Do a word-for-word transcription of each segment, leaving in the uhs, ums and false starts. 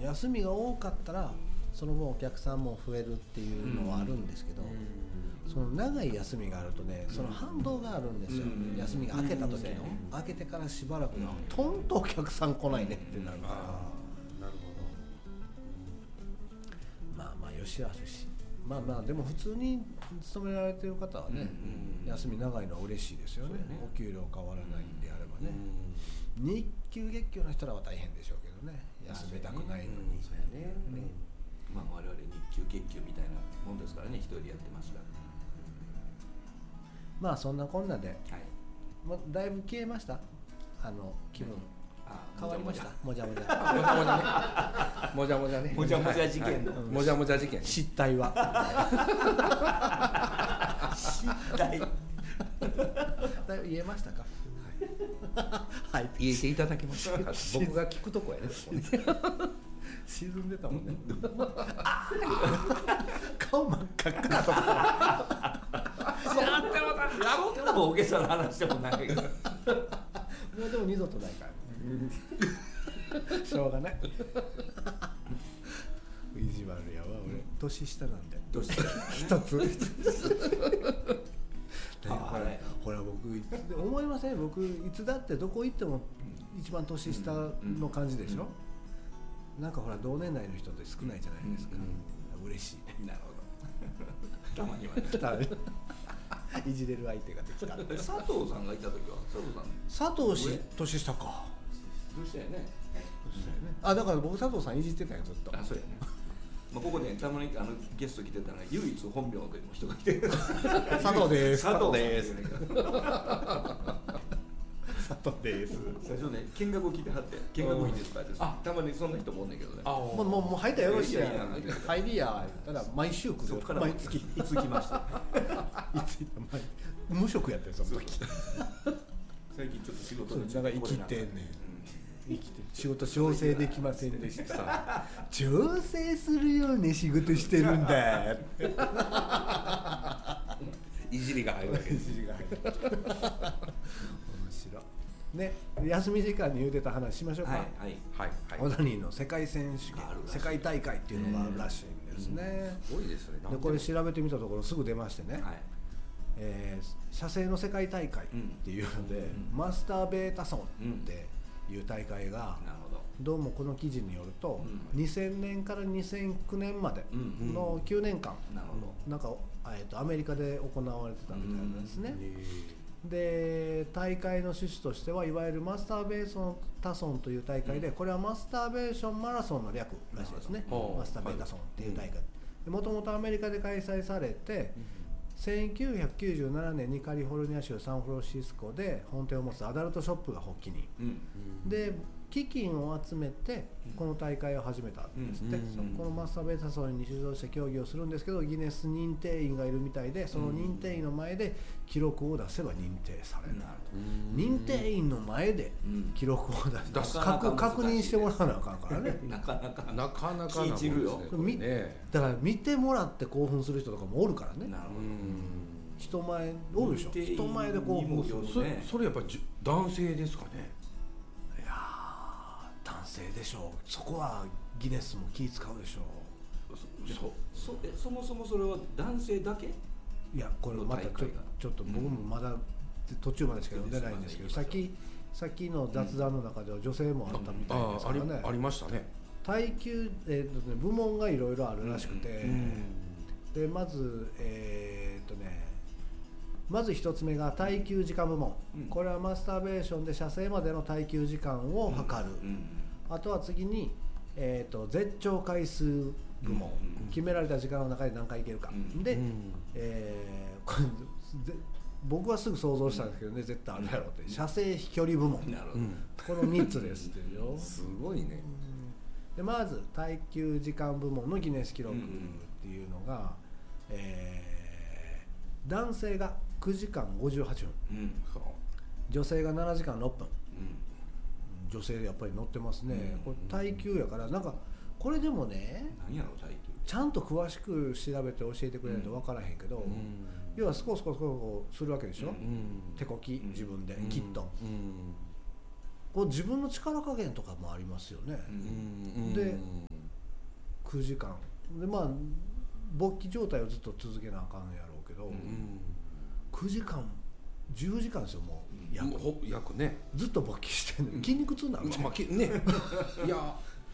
休みが多かったらその分お客さんも増えるっていうのはあるんですけど、その長い休みがあるとね、その反動があるんですよ、うん、休みが明けた時の、うん、明けてからしばらくがとんとお客さん来ないねってなるから、 なるほど。まあまあよしあしし、まあまあでも普通に勤められてる方はね、うん、休み長いのは嬉しいですよ ね, ねお給料変わらないんであればね、うん、日給月給の人らは大変でしょうけどね、休めたくないのに、 そうやね、うんね、まあ我々日給月給みたいなもんですからね、一人でやってますから。 まあそんなこんなで、 はい、 もうだいぶ消えました、あの気分、あ変わりました、もじゃもじゃもじゃもじゃねもじゃもじゃ事件の、 もじゃもじゃ事件、 失態は失態だいぶ言えましたか、 はい、はい、言えていただきました僕が聞くとこやね沈んでたもんね顔真っ赤っかなとこやってもたそんな大げさな話でもないけどもうでも二度とないから、しょうがない意地悪やわ俺、年下なんで年下一つあほら、 ほら僕思いません、僕いつだってどこ行っても一番年下の感じでしょ、うんうん、なんかほら同年代の人って少ないじゃないですか、うん、嬉しいね。 なるほどたまにはねいじれる相手ができた佐藤さんがいた時は佐藤さん佐藤氏年下か年下やね、 年下やね、あだから僕佐藤さんいじってたよずっと。 あそうやねまあここで、ね、たまにあのゲスト来てたら唯一本名の人が来て佐藤です佐藤です佐藤です最初ね見学を聞いてはって見学いいですかってあたまにそんな人もおんねんけどねあもうもうもう入ったらよろしいやん入りや言ったら毎週来るそこから毎月いつ来ましたいつ毎無職やってるその時最近ちょっと仕事でなんか生きてんねん、うん生きて仕事調整できませんでした調整するように仕事してるんだいじりが入るわけです。いじりが入る面白いね、休み時間に言うてた話しましょうか。 はいはいはいはい。オナニーの世界選手権、世界大会っていうのがあるらしいんですね。 すごいですね。 でこれ調べてみたところすぐ出ましてね。はいえー、射精の世界大会っていうので、うん、マスターベータソンっていう大会が、うん、なるほどどうもこの記事によると、うん、にせんねんからにせんきゅうねんまでのきゅうねんかん、うん、なるほどなんか、えー、とアメリカで行われてたみたいなんですね。うん、で大会の趣旨としてはいわゆるマスターベーションタソンという大会で、これはマスターベーションマラソンの略らしいですね。マスターベータソンっていう大会、もともとアメリカで開催されて、せんきゅうひゃくきゅうじゅうななねんにカリフォルニア州サンフランシスコで本店を持つアダルトショップが発起人、うん、で基金を集めてこの大会を始めたんですって、うん、このマスターベータソンに出場して競技をするんですけど、ギネス認定員がいるみたいで、その認定員の前で記録を出せば認定される、うん、認定員の前で記録を出して、うん、確, 確認してもらわなあかんからねなかなかなかなか聞いちるよ、 ね、だから見てもらって興奮する人とかもおるからね。 なるほど、 人前おるでしょ、人前で興奮する、 ね、そ, それやっぱり男性ですかね。 いや男性でしょう、そこはギネスも気使うでしょう。 そ, そ, えそもそもそれは男性だけ？ いやこれまたちょちょっと僕もまだ途中までしか読んでないんですけど、さっきさっきの雑談の中では女性もあったみたいですからね、 うん、あ, あ, ありましたね。 耐久、えーとね、部門がいろいろあるらしくて、うんうん、でまずえっ、ー、とねまず一つ目が耐久時間部門、うん、これはマスターベーションで射精までの耐久時間を測る、うんうん、あとは次に、えー、と絶頂回数部門、うん、決められた時間の中で何回いけるか、うん、で、うんえー、これ僕はすぐ想像したんですけどね、絶対あるやろって、射精飛距離部門、うん、このみっつですってよすごいね。 でまず耐久時間部門のギネス記録っていうのが、うんえー、男性がくじかんごじゅうはっぷん、うん、女性がななじかんろっぷん、うん、女性やっぱり乗ってますね、うん、これ耐久やからなんかこれでもね何やろ耐久ちゃんと詳しく調べて教えてくれないと分からへんけど、うん、要はスコスコスコするわけでしょ、うん、手こき自分で、うん、きっと、うん、こう自分の力加減とかもありますよね、うん、でくじかんで、まあ勃起状態をずっと続けなあかんやろうけど、うん、くじかんじゅうじかんですよもう約、 うん、約ねずっと勃起してるの、筋肉痛になるじゃん、まあ、 ねいや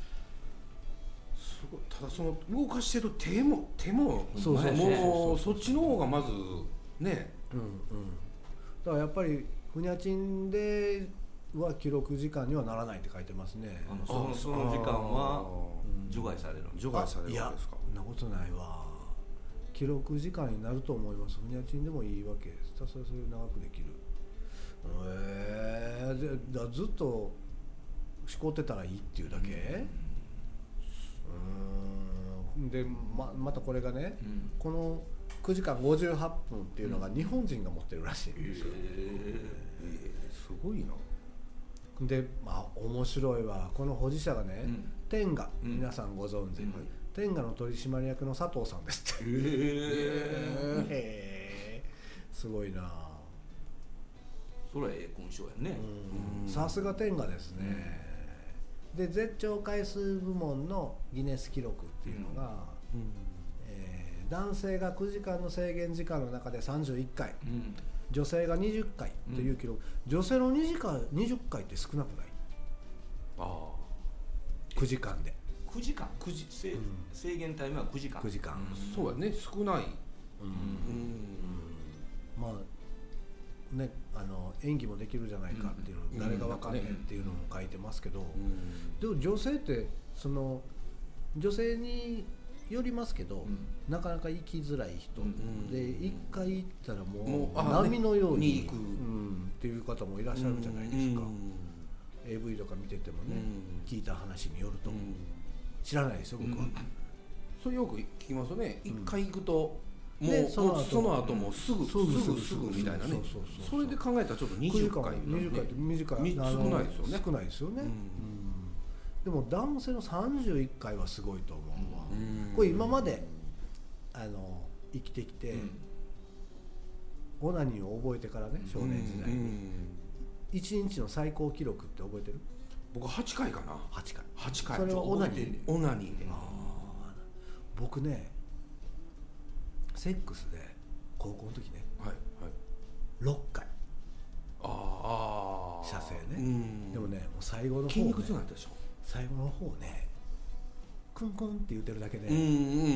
すごい。ただその動かしてる手も手もそうそうそうもうそっちの方がまずね、 うんうん、だからやっぱりふにゃちんでは記録時間にはならないって書いてますね。 あの そ, のその時間は除外されるん除外されるんですか。いやそんなことないわ。記録時間になると思います。ふにゃちんでもいいわけです。ただそれそれ長くできる。えー、でだずっとしこってたらいいっていうだけ、うん、うんで ま, またこれがね、うん、このくじかんごじゅうはっぷんっていうのが日本人が持ってるらしいんですよ、 えーえー、すごいな。 でまあ面白いわ。この保持者がね、うん、天下、うん、皆さんご存知、うん、天下の取締役の佐藤さんですって。へーへーすごいな。 それはええ勲章やね。 さすが天下ですね、うん、で絶頂回数部門のギネス記録っていうのが、うんえー、男性がくじかんの制限時間の中でさんじゅういっかい、うん、女性がにじゅっかいという記録、うん、女性のにじゅっかいって少なくない？あくじかんでくじかんくじ 制,、うん、制限タイムはくじかんくじかん、 うん、そうやね少ない、うんうん、 まあね、あの演技もできるじゃないかっていうの、うん、誰がわかんねえっていうのも書いてますけど、うん、でも女性ってその女性によりますけど、うん、なかなか行きづらい人、うん、で一回行ったらもう、もう波のように行く、うん、っていう方もいらっしゃるじゃないですか、うん、エーブイ とか見ててもね、うん、聞いた話によると、うん、知らないですよ僕は、うん、 それよく聞きますよね。一回行くともうその後その後もすぐすぐすぐみたいなね。それで考えたらちょっとにじゅっかいにじゅっかいって短い、 少ないですよね。 少ないですよね、うんうん、でも男性のさんじゅういっかいはすごいと思うわ、うん、これ今まであの生きてきて、うん、オナニーを覚えてからね少年時代に、うん、いちにちの最高記録って覚えてる？ 僕はちかいかな。 はちかいはちかい。 それはオナニーオナニーで。 僕ねセックスで高校の時ね、はいはい、ろっかい。ああ射精ね。うんでもねもう最後の方ね筋肉痛なんでしょ。 最後の方ねクンクンって言ってるだけで、うんうん、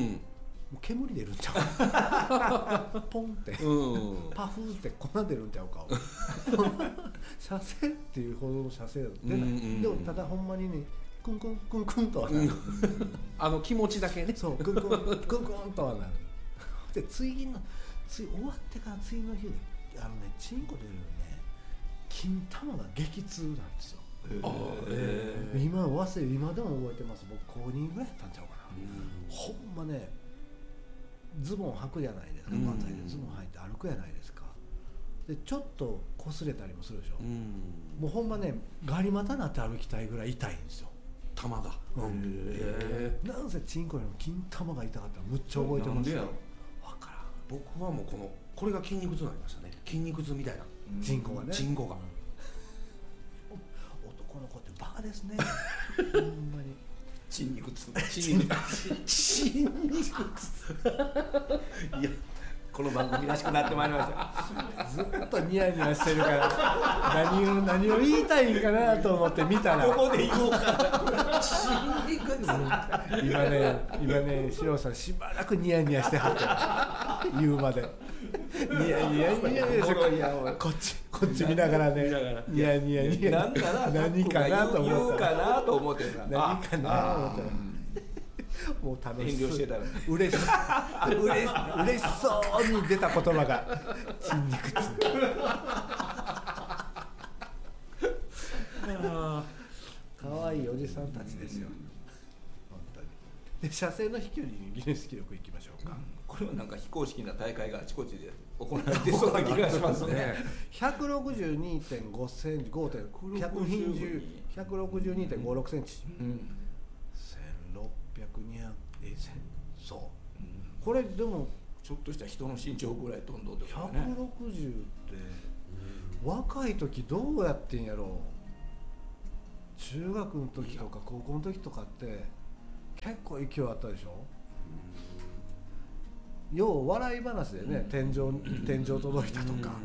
もう煙出るんちゃうポンって、うん、パフーって粉出るんちゃうか射精っていうほどの射精出ない、うんうん、でもただほんまにねクンクンクンクンとはなる、うん、 あの気持ちだけね。 そうクンクンクンクンとはなるで次の次終わってから次の日にあのねチンコ出るよね金玉が激痛なんですよ。あえー、今忘れ今でも覚えてます。僕高にぐらいやったんちゃうかな、うん、ほんまねズボン履くじゃないですか。漫才でズボン履いて歩くやないですか。でちょっと擦れたりもするでしょ、うん、もうほんまねガリ股になって歩きたいぐらい痛いんですよ玉が、うん、 へーなんせチンコよりも金玉が痛かったらむっちゃ覚えてますよ。 僕はもうこのこれが筋肉痛になりましたね。筋肉痛みたいなチンコがねチンコが、 うん、男の子ってバカですねほんまにチン肉痛チン肉痛チン肉痛いやこの番組らしくなってまいりましたずっとニヤニヤしてるから何を何を言いたいんかなと思って見たらここで言おうかなチン肉痛今ね今ねシロさんしばらくニヤニヤしてはって言うまでニヤニヤニヤニヤしてこっちこっち見ながらねニヤニヤニヤなんかな何かなと思った言うかなと思ってさ何かなと思ったもう楽しそう遠慮してたらうれしうれうれしそうに出た言葉が筋肉痛かわいいおじさんたちですよ本当に。で射精の飛距離にギネス記録いきましょうか、うん、 これはなんか非公式な大会があちこちで行われてそうな気がしますねひゃくろくじゅうにてんごセンチ ごてんひゃくろくじゅうにてんごろくセンチ、うん、せんろっぴゃく、にひゃくえそう、うん、これでもちょっとした人の身長ぐらい飛んどってことね。ひゃくろくじゅうって、うん、若い時どうやってんやろう。中学の時とか高校の時とかって結構勢いあったでしょ。要は笑い話でね、天井天井届いたとか。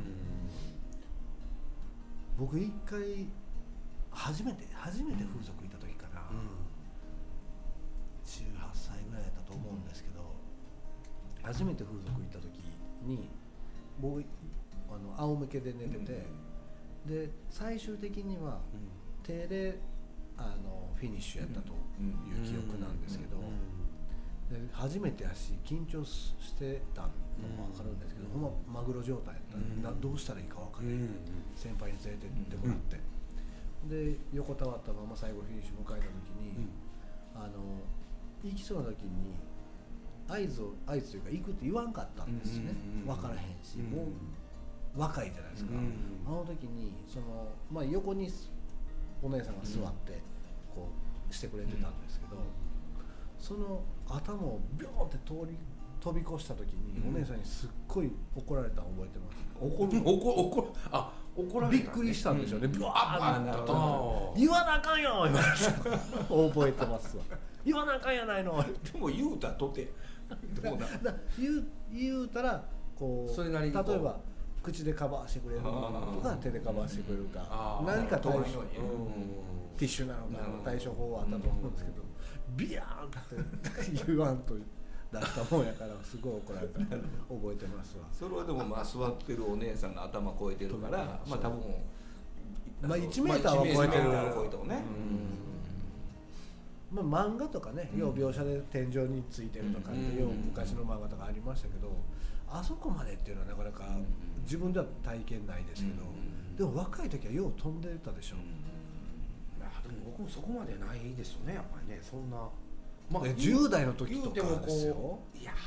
僕一回初めて初めて風俗行った時かな、うん、じゅうはっさいぐらいだったと思うんですけど、初めて風俗行った時に僕あの仰向けで寝てて、うん、で最終的には手であのフィニッシュやったという記憶なんですけど、で初めてやし緊張してたのも分かるんですけど、ほんまマグロ状態やったら、うん、どうしたらいいか分からない、うん、先輩に連れてってもらって、うん、で横たわったまま最後フィニッシュ迎えた時に、うん、あの行きそうな時に合図を合図というか行くって言わんかったんですね、うん、分からへんし、うん、もう若いじゃないですか、うん、あの時にその、まあ、横にお姉さんが座ってこうしてくれてたんですけど、その頭をビョーンって通り飛び越した時に、うん、お姉さんにすっごい怒られたの覚えてます。 怒る怒る怒るあ怒られた、ね、 びっくりしたんでしょうね。ビョーンって言わなあかんよ言われた覚えてますわ。言わなあかんやないの。 でも言うたとてどうだだ言う言うたらこうそれなりにこう例えば口でカバーしてくれるとか手でカバーしてくれるか、何か対処、うん、ティッシュなのか対処法はあったと思うんですけど、ビヤーンって言わんと出したもんやからすごい怒られた覚えてますわ。 それはでもまあ座ってるお姉さんの頭超えてるから、まあ多分まあいちメーターは超えてる、 超えてもね、 うん、まあ漫画とかね、要描写で天井についてるとかって要昔の漫画とかありましたけど、あそこまでっていうのはなかなか自分では体験ないですけど、でも若い時はよう飛んでたでしょ。 でも僕もそこまでないですよね、やっぱりね、そんな、 まあ、じゅう代の時とかですよ。 いや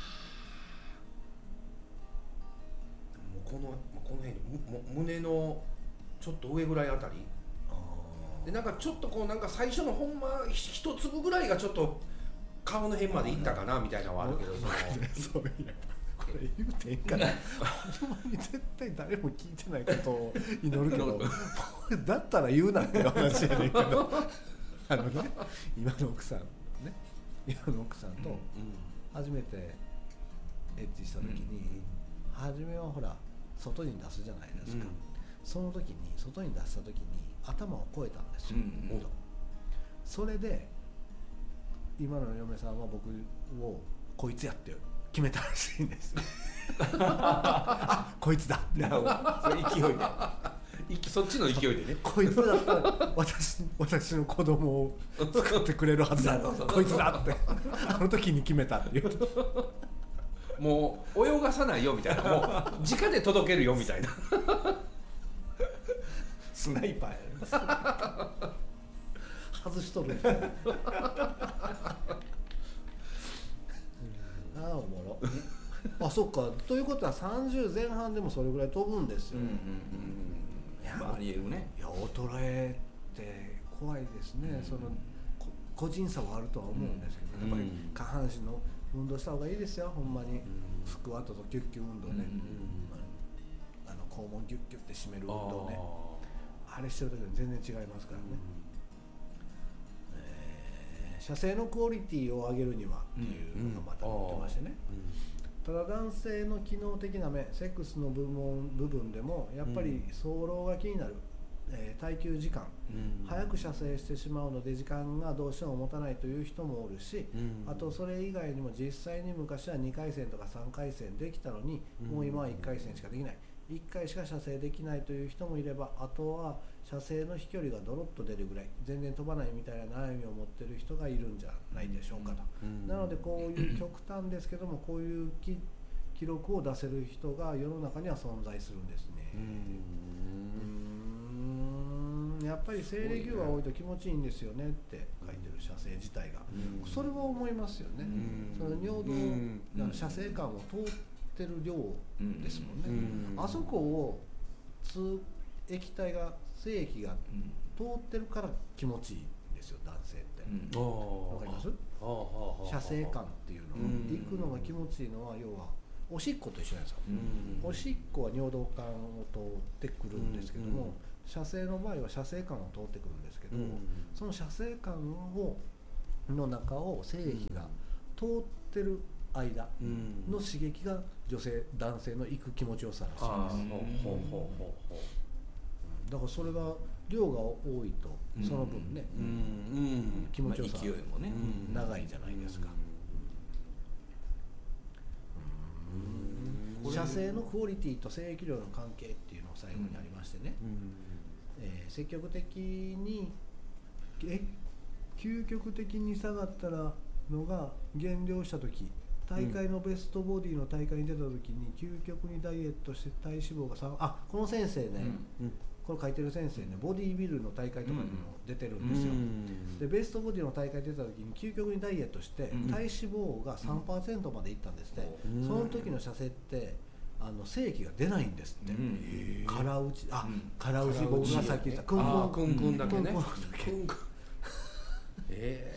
もうこのこの辺に胸のちょっと上ぐらいあたりで、なんかちょっとこうなんか最初のほんま一粒ぐらいがちょっと顔の辺までいったかなみたいなのはあるけど、 そういうこれ言うていいかなほんまに絶対誰も聞いてないことを祈るけどだったら言うなって話やねんけどあのね、今の奥さんね、今の奥さんと初めてエッチした時に、初めはほら外に出すじゃないですか、うん、その時に外に出した時に頭を越えたんですよ、うんうん、それで今の嫁さんは僕をこいつやって決めたらしいんですあ、こいつだなるほど、それ勢いでそっちの勢いでねこいつだったら 私, 私の子供を作ってくれるはずだこいつだってあの時に決めたっていうもう泳がさないよみたいな、もう直で届けるよみたいなスナイパーや外しとるああおもろあ、そっか、ということはさんじゅうぜん半でもそれぐらい飛ぶんですよ、うんうんうん、いや、 まあ、ありえるね。 いや、衰えって怖いですね、うん、その個人差はあるとは思うんですけど、うん、やっぱり下半身の運動した方がいいですよ、ほんまに、うん、スクワットとキュッキュ運動ね、うんうん、あの肛門キュッキュッって締める運動ね、あれしてる時は全然違いますからね、うんえー、射精のクオリティを上げるにはっていうのがまた載ってましてね、うんうんただ男性の機能的な面、セックスの部分、部分でもやっぱり早漏が気になる、えー、耐久時間、うん、早く射精してしまうので時間がどうしても持たないという人もおるし、うん、あとそれ以外にも実際に昔はにかい戦とかさんかい戦できたのに、うん、もう今はいっかい戦しかできない、いっかいしか射精できないという人もいれば、あとは射精の飛距離がドロッと出るぐらい全然飛ばないみたいな悩みを持っている人がいるんじゃないでしょうかと、うん、なのでこういう極端ですけどもこういう記録を出せる人が世の中には存在するんですね。うーんやっぱり生理牛が多いと気持ちいいんですよねって書いてる射精自体が、それは思いますよね。その尿道射精管を通ってる量ですもんね、あそこを通液体が精液が通ってるから気持ちいいんですよ、男性って、うん、わかります？射精管っていうのが行くのが気持ちいいのは要はおしっこと一緒なんですよ、うん、おしっこは尿道管を通ってくるんですけども、うん、射精の場合は射精管を通ってくるんですけど、うん、その射精管をの中を精液が通ってる間の刺激が女性男性の行く気持ちよさらしいです。あ、ほうほうほうほう。だからそれが量が多いとその分ね、うんうん、気持ちよさ、まあ、勢いもね、うん、長いじゃないですか。うん、射精のクオリティと精液量の関係っていうのを最後にありましてね、うんえー、積極的にえ究極的に下がったらのが減量した時、大会のベストボディの大会に出た時に究極にダイエットして体脂肪が下がる。あ、この先生ね、うんうん、これ書いてる先生ね、ボディービルの大会とかにも出てるんですよ、うん、でベストボディの大会出た時に究極にダイエットして体脂肪が さんパーセント までいったんですって、うん、その時の射精ってあの精液が出ないんですって、うん、空打ち、あ、うん、空打ち、僕がさっき言ったクンクンクンクンだけね、 クンクンえ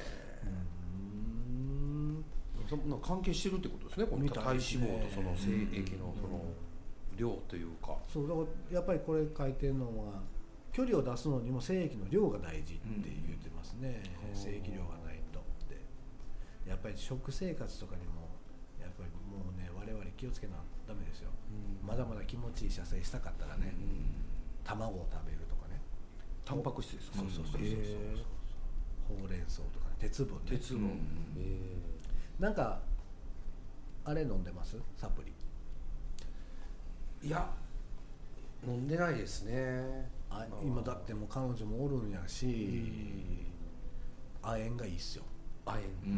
ー、うん、関係してるってことですね、この体脂肪とその精液のその量というか。 そうだからやっぱりこれ書いてるのは距離を出すのにも精液の量が大事って言ってますね、うん、精液量がないとって。やっぱり食生活とかにもやっぱりもうね我々気をつけなダメですよ、うん、まだまだ気持ちいい射精したかったらね、うん、卵を食べるとかね、 タンパク質ですか。 そうそうそうそうそう、えー、ほうれん草とか、ね、鉄分ね、 鉄分、うん、 えー、なんかあれ飲んでます？サプリ。 いや飲んでないですね。 あ、今だってもう彼女もおるんやし、うん、亜鉛がいいっすよ。 亜鉛、うん、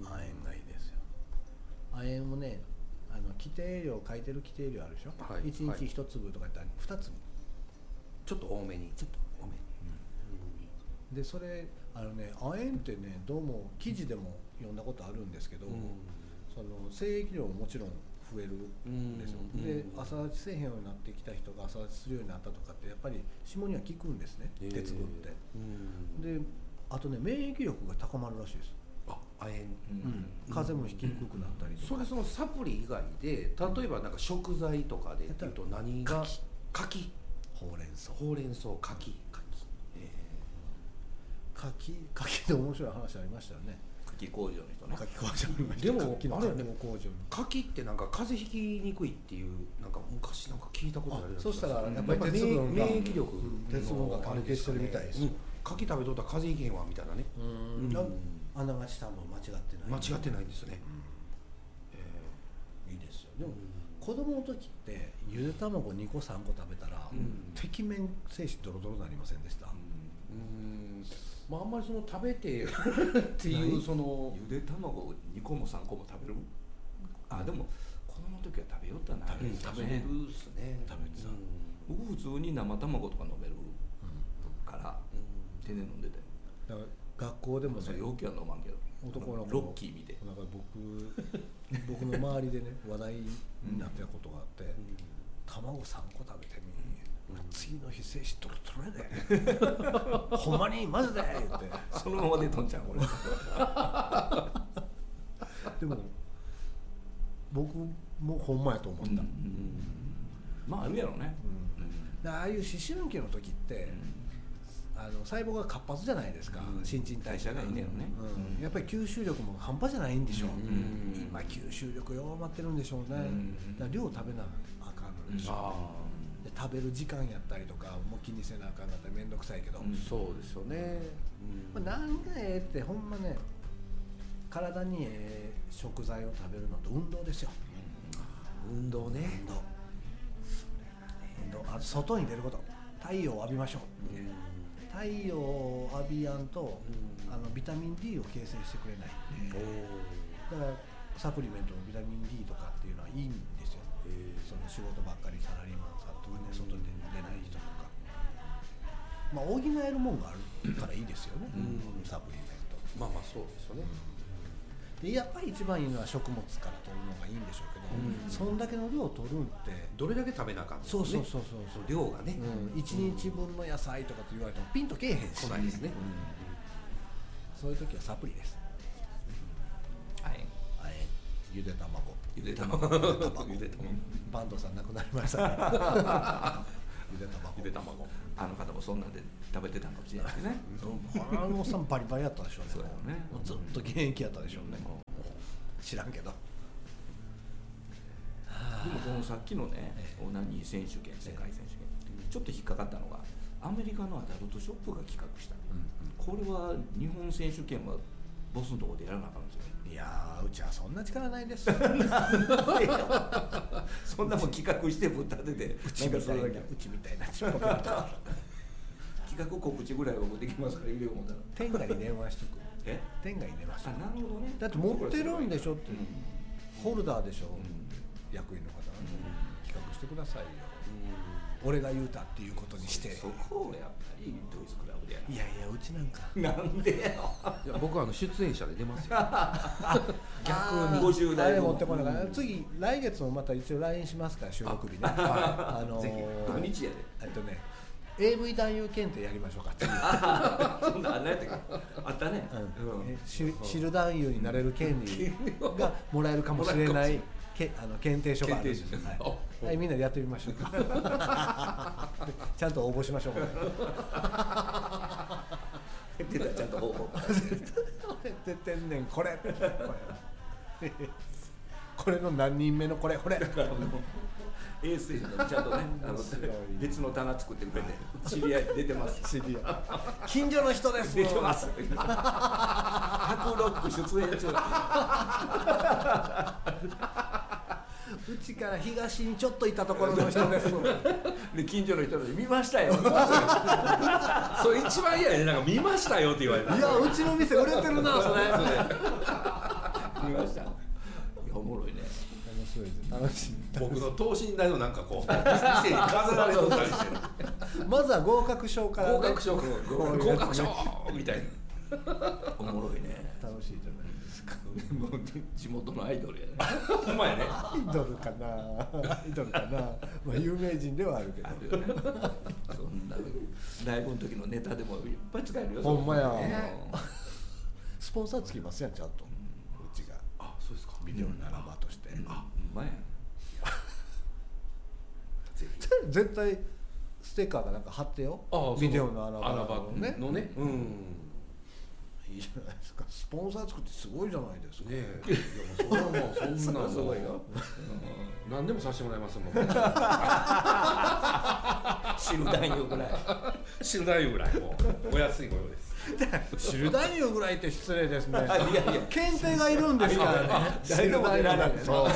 亜鉛がいいですよ。亜鉛もね、あの規定量書いてる規定量あるでしょ、はい、いちにちひとつぶとか言ったらふたつぶ、 ちょっと多めに、 ちょっと多めに、うん、でそれあのね、亜鉛ってね、どうも記事でも読んだことあるんですけど、うん、その精液量ももちろん増えるんですよ、うん、で朝立ちせえへんようになってきた人が朝立ちするようになったとかってやっぱり霜には効くんですね、えー、鉄分って、うん、であとね免疫力が高まるらしいです。 あ、亜鉛、うん、 風邪もひきにくくなったりとか、 それそのサプリ以外で例えばなんか食材とかでっていうと何が、柿、 ほうれん草、 ほうれん草、柿、 柿、えー、柿、柿で面白い話ありましたよね。 柿工場の人ね。 柿工場の人。 でもあれでも工場の柿ってなんか風邪ひきにくいっていうなんか昔なんか聞いたことある。 そしたらやっぱり鉄分が免疫力、 鉄分が関係してるみたいです。 柿食べとったら風邪ひけんわみたいなね。 うん。あながち多分間違ってない。 間違ってないんですね。 いいですよ。でも子供の時ってゆで卵にこさんこ食べたらてきめん精子ドロドロになりませんでした？ うん。まあ、あんまりその食べてっていうそのゆで卵にこもさんこも食べる。あ、でも子供の時は食べよったな。 食べる食べれるっすね。 食べてた。僕普通に生卵とか飲めるから手で飲んでて。 だから学校でもね、 容器は飲まんけど。 男の子ロッキー見て。 なんか僕僕の周りでね話題になってたことがあって、卵さんこ食べてみ。次の日精子トロトロやでほんまにマジで言ってそのまま出とんちゃうこれでも僕もほんまやと思った、うんうん、 まああるやろね、 うん、ああいう思春期の時って、うん、あの細胞が活発じゃないですか、うん、新陳代謝がいいねよね、うん、やっぱり吸収力も半端じゃないんでしょう、うん、今吸収力弱まってるんでしょうね、うん、だから量食べなあかんのでしょう、うん食べる時間やったりとかも気にせなあかんかったら面倒くさいけど、うん、 そうですよね、 うんまあ、何がええってほんまね体にええ食材を食べるのと運動ですよ、 うん、運動ね運動運動あと外に出ること太陽を浴びましょう、うん、太陽を浴びやんと、うん、あのビタミン D を形成してくれないんで、だからサプリメントのビタミン D とかっていうのはいいんですよ、その仕事ばっかりサラリーマンさんとかね、外に出ない人とか、まあ補えるもんがあるからいいですよね、うん、サプリメント。 まあまあそうですよね、 うん、でやっぱり一番いいのは食物から取るのがいいんでしょうけど、うん、そんだけの量を取るんってどれだけ食べなあかんの、ね、 そうそうそうそうそう量がね、 うん、いちにちぶんの野菜とかって言われてもピンとけえへんし、 来ないですね、 うん、そういう時はサプリです。 はい、 はい、ゆで卵ゆで卵ゆで卵ゆで卵バンドさん亡くなりましたねゆで卵ゆで卵あの方もそんなんで食べてたかもしれないですねあのおっさんバリバリやったでしょうねそうだよねもうずっと現役やったでしょうね、うん、知らんけどでもこのさっきのね、ええ、オナニー選手権世界選手権、ええ、ちょっと引っかかったのがアメリカのアダルトショップが企画した、うんうん、これは日本選手権はボスのところでやらなあかんですよ。 いやーうちはそんな力ないですそんなもん企画してぶっ立ててうちみたいなうちみたいなショップ企画告知ぐらいはできますから言うよ思ったら天下に電話しとくえ天下に電話しとくあなるほどねだって持ってるんでしょって、うん、ホルダーでしょ、うん、役員の方、うん、企画してくださいよ、うん、俺が言うたっていうことにしてそこをやっぱりトイズクラブでやるいやいやうちなんかなんでよいや僕はあの出演者で出ますよ逆にごじゅう代あれ持ってこないから、うん、次来月もまた一応 ライン しますから収録日ねあ、あのー、 ぜひ土日やでえっとねエーブイ 男優検定やりましょうか次そんなあんなやったっけあったね、 うんうん、えし知る男優になれる権利がもらえるかもしれないけあの検定書があるんですよ、はいはい、みんなでやってみましょうかちゃんと応募しましょう出たちゃんと応募出てんねんこれこれの何人目のこれこれだからもうエースでちゃんとねあの別の棚作ってくれて知り合い出てます知り合い近所の人です出てます白ロック出演中うちから東にちょっといたところの人ですで近所の人で見ましたよそれ一番嫌やねなんか見ましたよって言われるいやうちの店売れてるなそれ見ましたいやおもろいね面白いです楽しい僕の等身大のなんかこう店に飾られとったりしてるまずは合格証から、ね、 合格証合格証みたいなおもろいね楽しいじゃないですかもう地元のアイドルやねほんまやねアイドルかなアイドルかなまあ有名人ではあるけどあるよねそんなライブの時のネタでもいっぱい使えるよほんまや、ね、スポンサーつきますやんちゃんと、うん、うちがあそうですかビデオならばとして、うん、 あほんまや絶対ステッカーがなんか貼ってよビデオの穴場のねのねうんいいじゃないですかスポンサー作ってすごいじゃないですかねえいやもうそれはもうそんなすごいよ何でもさせてもらいますもん知る男優ぐらい知る男優ぐらいもうお安いご用です知る男優ぐらいって失礼ですねいやいや検定がいるんですからね知る男優ぐらいそう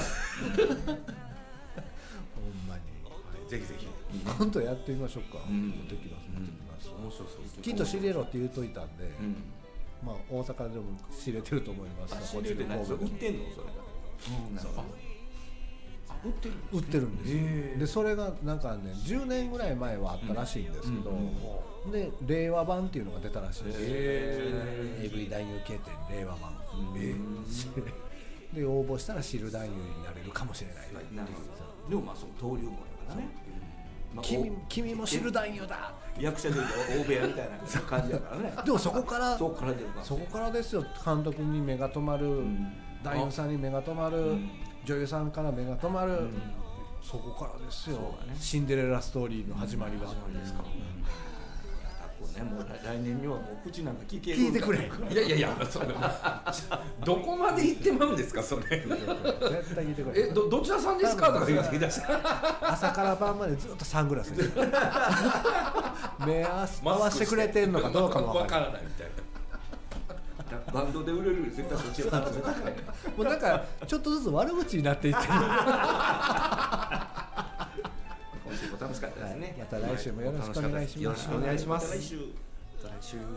ぜひぜひ今度やってみましょうか、うん、持ってきます持ってきます、 面白そうきっと知れろって言うといたんで、うん、まあ大阪でも知れてると思います知れてない売ってんのそれが、うん、そうあ売ってる売ってるんですでそれがなんかねじゅうねんぐらい前はあったらしいんですけど、うんうん、で令和版っていうのが出たらしいです エーブイ 男優経典令和版、で応募したら知る男優になれるかもしれない、はい、 なるほどでもまあその登竜門やからね、 まあ、君, 君も知る男優だ役者で大部屋みたいな感じやからねでもそこからそこから出るかそこからですよ監督に目が止まる、うん、男優さんに目が止まる、うん、女優さんから目が止まる、うん、そこからですよ、ね、シンデレラストーリーの始まりが、うん、始まりですか、うんね、もう来年にはもう口なんか聞ける聞いてくれいやいやいやそれどこまで行ってまうんですかそれ絶対聞いてくれえ ど, どちらさんですかとか言ってきだした朝から晩までずっとサングラスで目合わせてくれてるのかどうかもわからないみたいなバンドで売れるより絶対そっちが高いもうなんかちょっとずつ悪口になっていってる今週も楽しかったですね、 はい、また来週もよろしくお願いします。 よろしくお願いします。 また来週。 また来週。